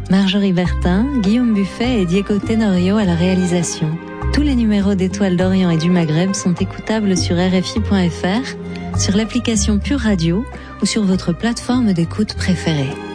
Marjorie Bertin, Guillaume Buffet et Diego Tenorio à la réalisation. Tous les numéros d'Étoile d'Orient et du Maghreb sont écoutables sur RFI.fr, sur l'application Pure Radio ou sur votre plateforme d'écoute préférée.